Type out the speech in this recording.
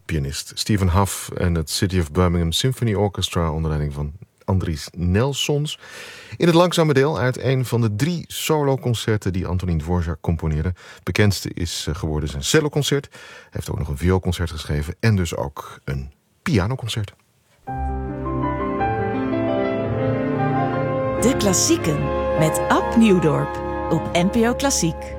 pianist Stephen Huff en het City of Birmingham Symphony Orchestra onder leiding van Andries Nelsons. In het langzame deel uit een van de 3 soloconcerten die Antonín Dvořák componeerde. Het bekendste is geworden zijn celloconcert. Hij heeft ook nog een vioolconcert geschreven en dus ook een pianoconcert. De Klassieken met Ab Nieuwdorp op NPO Klassiek.